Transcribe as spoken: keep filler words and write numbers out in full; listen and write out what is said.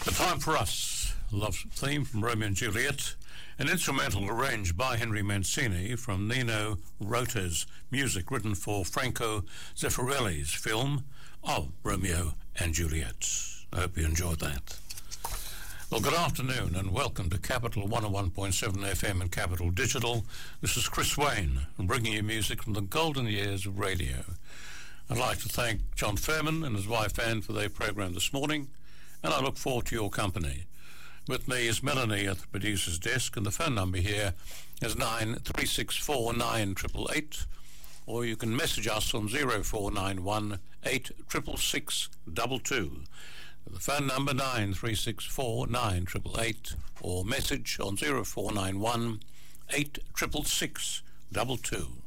The Time for Us, love theme from Romeo and Juliet, an instrumental arranged by Henry Mancini from Nino Rota's music written for Franco Zeffirelli's film of Romeo and Juliet. I hope you enjoyed that. Well, good afternoon and welcome to Capital one oh one point seven F M and Capital Digital. This is Chris Wayne, bringing you music from the golden years of radio. I'd like to thank John Fairman and his wife Anne for their program this morning, and I look forward to your company. With me is Melanie at the producer's desk, and the phone number here is nine three six four nine eight eight eight, or you can message us on zero four nine one eight six six six two two. The phone number nine three six four nine eight eight eight, or message on zero four nine one eight six six six two two.